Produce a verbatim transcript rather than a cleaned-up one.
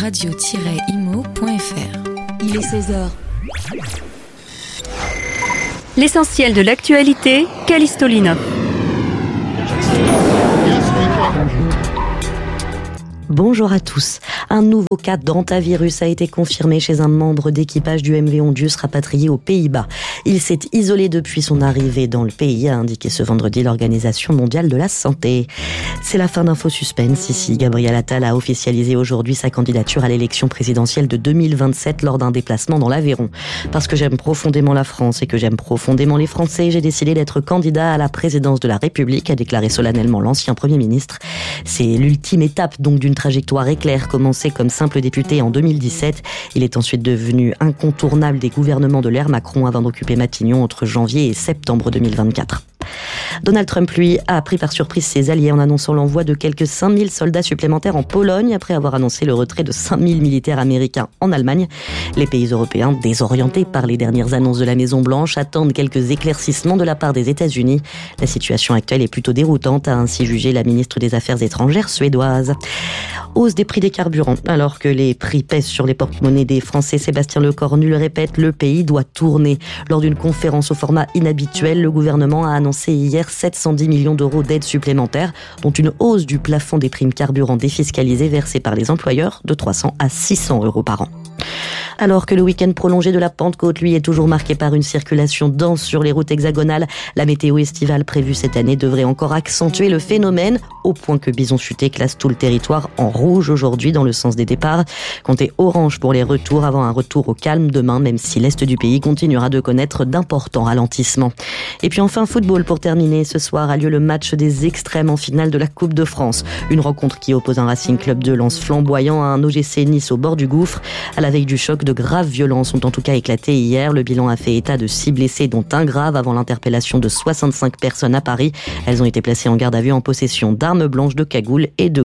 radio tiret imo point f r. Il est seize heures. L'essentiel de l'actualité, Callisto Lina. Bonjour à tous. Un nouveau cas d'hantavirus a été confirmé chez un membre d'équipage du M V Ondius rapatrié aux Pays-Bas. Il s'est isolé depuis son arrivée dans le pays, a indiqué ce vendredi l'Organisation mondiale de la santé. C'est la fin d'Info Suspense. Ici, Gabriel Attal a officialisé aujourd'hui sa candidature à l'élection présidentielle de deux mille vingt-sept lors d'un déplacement dans l'Aveyron. Parce que j'aime profondément la France et que j'aime profondément les Français, j'ai décidé d'être candidat à la présidence de la République, a déclaré solennellement l'ancien Premier ministre. C'est l'ultime étape donc d'une trajectoire éclair commencée comme simple député en deux mille dix-sept. Il est ensuite devenu incontournable des gouvernements de l'ère Macron avant d'occuper Matignon entre janvier et septembre deux mille vingt-quatre. Donald Trump, lui, a pris par surprise ses alliés en annonçant l'envoi de quelques cinq mille soldats supplémentaires en Pologne après avoir annoncé le retrait de cinq mille militaires américains en Allemagne. Les pays européens, désorientés par les dernières annonces de la Maison-Blanche, attendent quelques éclaircissements de la part des États-Unis. La situation actuelle est plutôt déroutante, a ainsi jugé la ministre des Affaires étrangères suédoise. Hausse des prix des carburants. Alors que les prix pèsent sur les porte-monnaies des Français, Sébastien Lecornu le répète, le pays doit tourner. Lors d'une conférence au format inhabituel, le gouvernement a annoncé hier sept cent dix millions d'euros d'aides supplémentaires, dont une hausse du plafond des primes carburant défiscalisées versées par les employeurs de trois cents à six cents euros par an. Alors que le week-end prolongé de la Pentecôte, lui, est toujours marqué par une circulation dense sur les routes hexagonales, la météo estivale prévue cette année devrait encore accentuer le phénomène, au point que Bison Futé classe tout le territoire en rouge aujourd'hui dans le sens des départs. Comptez orange pour les retours avant un retour au calme demain, même si l'Est du pays continuera de connaître d'importants ralentissements. Et puis enfin, football pour terminer. Ce soir a lieu le match des extrêmes en finale de la Coupe de France. Une rencontre qui oppose un Racing Club de Lens flamboyant à un O G C Nice au bord du gouffre. À la veille du choc, de graves violences ont en tout cas éclaté hier. Le bilan a fait état de six blessés, dont un grave avant l'interpellation de soixante-cinq personnes à Paris. Elles ont été placées en garde à vue en possession d'armes blanches, de cagoules et de